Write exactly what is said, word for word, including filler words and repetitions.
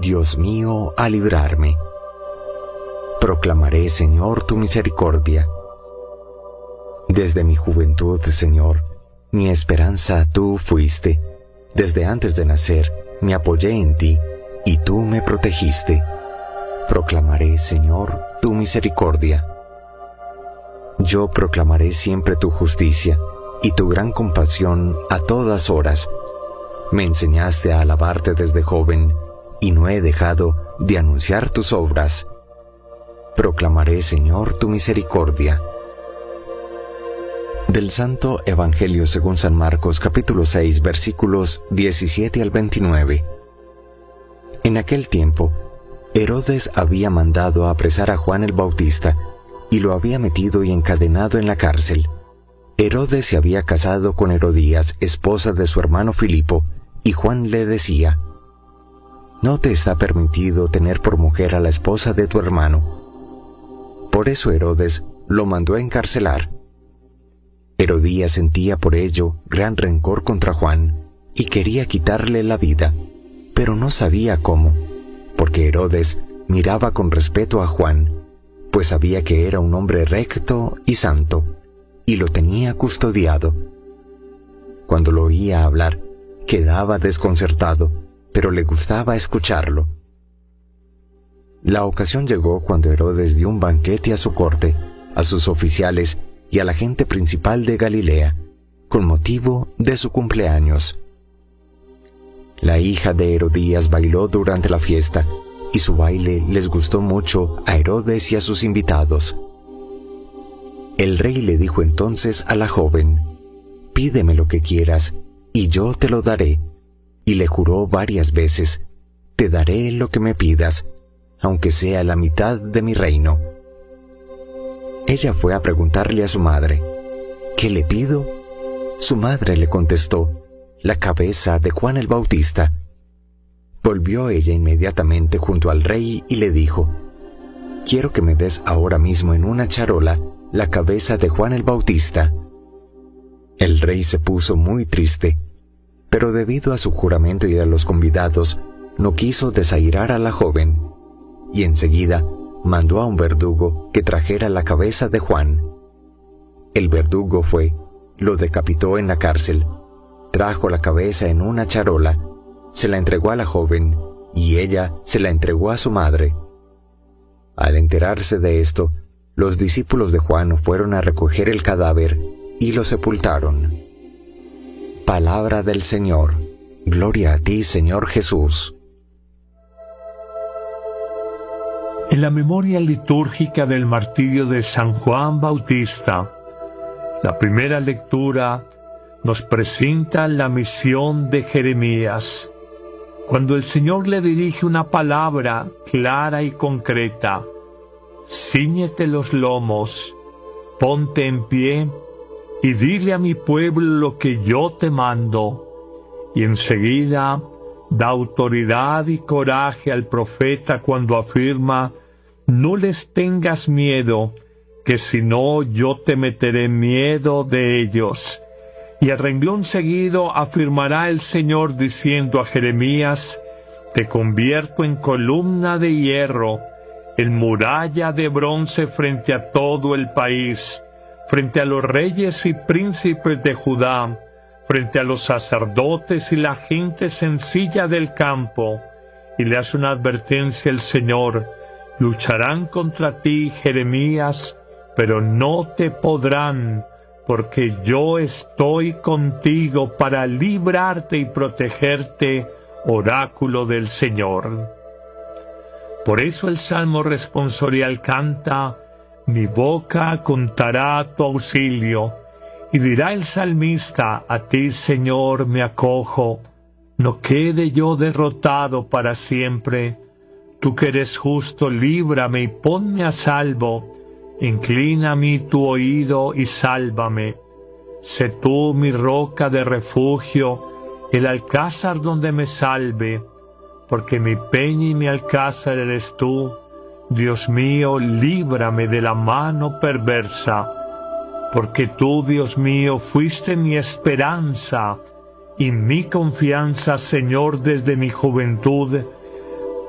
Dios mío, a librarme. Proclamaré, Señor, tu misericordia. Desde mi juventud, Señor, mi esperanza tú fuiste. Desde antes de nacer, me apoyé en ti, y tú me protegiste. Proclamaré, Señor, tu misericordia. Yo proclamaré siempre tu justicia y tu gran compasión a todas horas. Me enseñaste a alabarte desde joven, y no he dejado de anunciar tus obras. Proclamaré, Señor, tu misericordia. Del Santo Evangelio según San Marcos, capítulo seis, versículos diecisiete al veintinueve. En aquel tiempo, Herodes había mandado apresar a Juan el Bautista, y lo había metido y encadenado en la cárcel. Herodes se había casado con Herodías, esposa de su hermano Filipo, y Juan le decía: «No te está permitido tener por mujer a la esposa de tu hermano». Por eso Herodes lo mandó a encarcelar. Herodías sentía por ello gran rencor contra Juan, y quería quitarle la vida, pero no sabía cómo, porque Herodes miraba con respeto a Juan, pues sabía que era un hombre recto y santo, y lo tenía custodiado. Cuando lo oía hablar, quedaba desconcertado, pero le gustaba escucharlo. La ocasión llegó cuando Herodes dio un banquete a su corte, a sus oficiales y a la gente principal de Galilea, con motivo de su cumpleaños. La hija de Herodías bailó durante la fiesta, y su baile les gustó mucho a Herodes y a sus invitados. El rey le dijo entonces a la joven: «Pídeme lo que quieras, y yo te lo daré». Y le juró varias veces: «Te daré lo que me pidas, aunque sea la mitad de mi reino». Ella fue a preguntarle a su madre: «¿Qué le pido?». Su madre le contestó: «La cabeza de Juan el Bautista». Volvió ella inmediatamente junto al rey y le dijo: «Quiero que me des ahora mismo en una charola la cabeza de Juan el Bautista». El rey se puso muy triste, pero debido a su juramento y a los convidados, no quiso desairar a la joven, y enseguida mandó a un verdugo que trajera la cabeza de Juan. El verdugo fue, lo decapitó en la cárcel, trajo la cabeza en una charola, se la entregó a la joven, y ella se la entregó a su madre. Al enterarse de esto, los discípulos de Juan fueron a recoger el cadáver y lo sepultaron. Palabra del Señor. Gloria a ti, Señor Jesús. En la memoria litúrgica del martirio de San Juan Bautista, la primera lectura nos presenta la misión de Jeremías, cuando el Señor le dirige una palabra clara y concreta: «Cíñete los lomos, ponte en pie y dile a mi pueblo lo que yo te mando». Y enseguida da autoridad y coraje al profeta cuando afirma: «No les tengas miedo, que si no yo te meteré miedo de ellos». Y a renglón seguido afirmará el Señor diciendo a Jeremías: «Te convierto en columna de hierro, en muralla de bronce frente a todo el país, frente a los reyes y príncipes de Judá, frente a los sacerdotes y la gente sencilla del campo». Y le hace una advertencia el Señor: «Lucharán contra ti, Jeremías, pero no te podrán, porque yo estoy contigo para librarte y protegerte, oráculo del Señor». Por eso el Salmo responsorial canta: «Mi boca contará tu auxilio». Y dirá el salmista: «A ti, Señor, me acojo, no quede yo derrotado para siempre. Tú que eres justo, líbrame y ponme a salvo. Inclina a mí tu oído y sálvame. Sé tú mi roca de refugio, el alcázar donde me salve, porque mi peña y mi alcázar eres tú. Dios mío, líbrame de la mano perversa, porque tú, Dios mío, fuiste mi esperanza y mi confianza, Señor, desde mi juventud.